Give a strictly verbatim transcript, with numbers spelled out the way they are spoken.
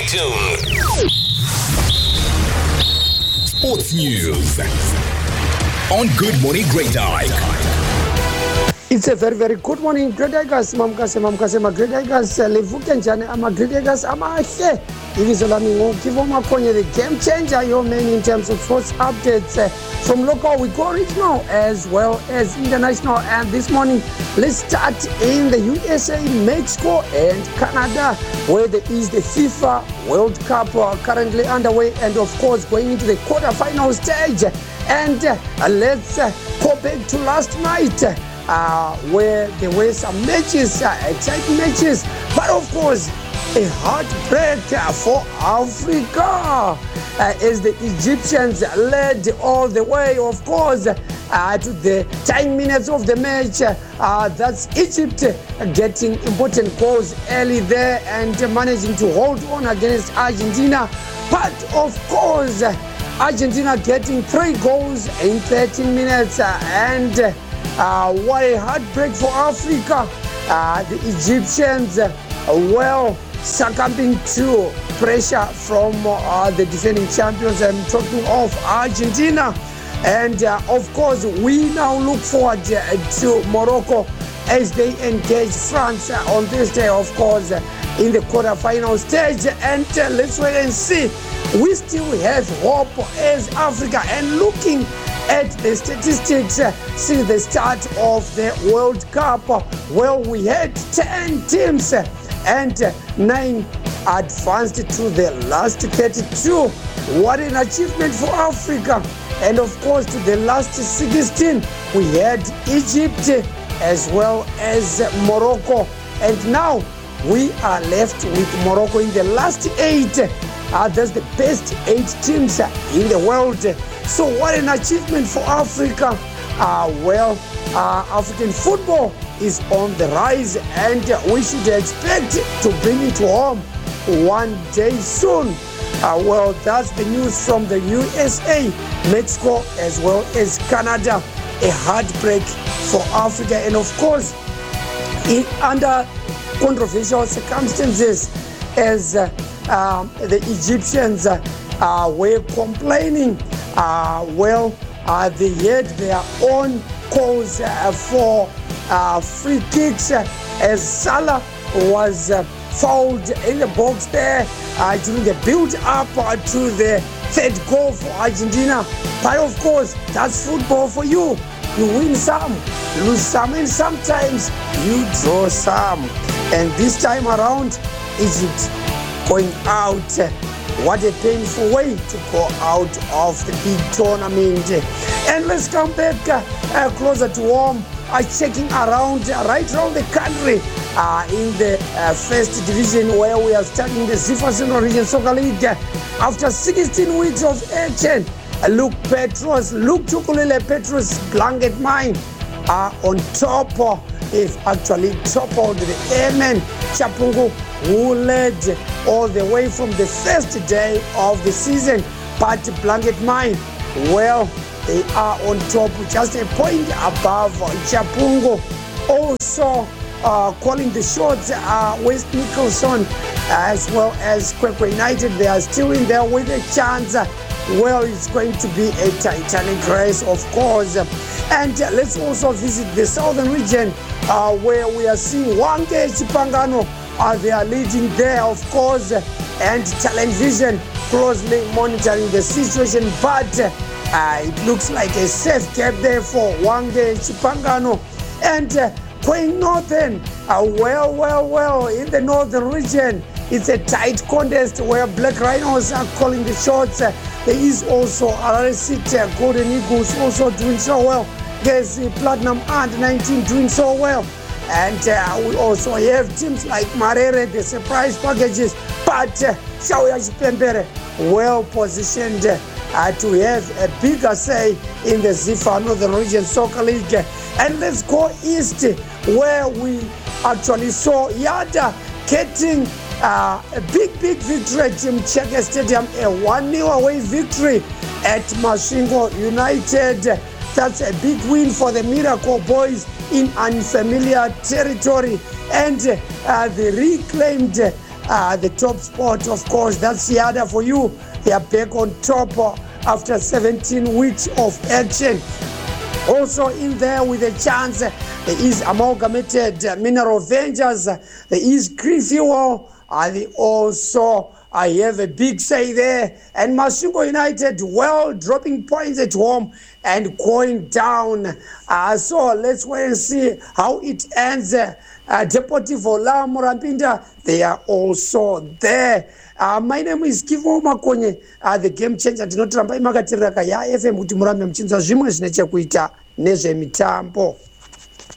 tuned. Sports News on Good Morning Great Ike. It's a very, very good morning. Great Tigers, Mamkase, Mamkase, ma Great Tigers, Levuke njani, ama Great Tigers, amahle. Ibizo lami nguKivo Makonye, the game changer, your man in terms of sports updates. Uh, from local, we go regional as well as international. And this morning, let's start in the U S A, Mexico, and Canada, where there is the FIFA World Cup uh, currently underway, and of course, going into the quarterfinal stage. And uh, let's uh, go back to last night. Uh, where there were some matches, uh, exciting matches, but of course, a heartbreak uh, for Africa uh, as the Egyptians led all the way, of course, uh, to the ten minutes of the match. Uh, that's Egypt uh, getting important goals early there and managing to hold on against Argentina. But of course, Argentina getting three goals in thirteen minutes uh, and uh, Uh, what a heartbreak for Africa. Uh, the Egyptians, uh, well, succumbing to pressure from uh, the defending champions. I'm talking of Argentina. And uh, of course, we now look forward uh, to Morocco as they engage France uh, on this day, of course, uh, in the quarterfinal stage. And uh, let's wait and see. We still have hope as Africa, and looking at the statistics uh, since the start of the World Cup, uh, well, we had ten teams uh, and uh, nine advanced to the last thirty-two. What an achievement for Africa. And of course, to the last sixteen, we had Egypt uh, as well as uh, Morocco. And now we are left with Morocco in the last eight. Uh, that's the best eight teams uh, in the world. So what an achievement for Africa. Uh, well, uh, African football is on the rise, and uh, we should expect to bring it home one day soon. Uh, well, that's the news from the U S A, Mexico, as well as Canada. A heartbreak for Africa, and of course, in, under controversial circumstances, as uh, um, the Egyptians uh, uh, were complaining. Uh, well, uh, they had their own calls uh, for uh, free kicks uh, as Salah was uh, fouled in the box there uh, during the build-up uh, to the third goal for Argentina. But of course, that's football for you. You win some, lose some, and sometimes you draw some. And this time around, Egypt going out. Uh, What a painful way to go out of the big tournament. And let's come back uh, uh, closer to home, uh, checking around uh, right around the country uh, in the uh, first division, where we are starting the Zifa Central Region Soccer League. After sixteen weeks of action, uh, Luke Petros, Luke Chukulile Petros Blanket Mine are on top. Uh, if actually toppled the Airmen Chapungu, who led all the way from the first day of the season. But Blanket Mine, well, they are on top, just a point above Chapungu. Also uh, calling the shots, uh, West Nicholson, as well as Kwekwe United. They are still in there with a chance. Well, it's going to be a titanic race, of course. And uh, let's also visit the southern region, uh, where we are seeing Wange Chipangano. Uh, they are leading there, of course, and Talent Vision closely monitoring the situation. But uh, it looks like a safe gap there for Wange Chipangano. And uh, going northern, uh, well, well, well, in the northern region, it's a tight contest where Black Rhinos are calling the shots. Uh, there is also Harare City, uh, Golden Eagles also doing so well. There's the Platinum under nineteen doing so well. And uh, we also have teams like Marere, the surprise packages. But uh, Shauya Chipembere, well positioned uh, to have a bigger say in the Zifa Northern Region Soccer League. And let's go east, where we actually saw Yada getting uh, a big, big victory at Mcheke Stadium, a one nil away victory at Masvingo United. That's a big win for the Miracle Boys in unfamiliar territory. And uh, the reclaimed uh, the top spot, of course, that's Yada for you. They are back on top uh, after seventeen weeks of action. Also in there with a chance, uh, there is Amalgamated uh, Mineral Ventures, uh, there is Green Fuel, uh, they also I have a big say there. And Masvingo United, well, dropping points at home and going down. Uh, so let's wait and see how it ends. Uh, uh, Deportivo La Murampinda, they are also there. Uh, my name is Kivo Makonye, uh, the game changer. Ndinotoramba imakatiraka ya F M kuti murambe muchinzwa zvimwe zvine chekuita nezvemitambo.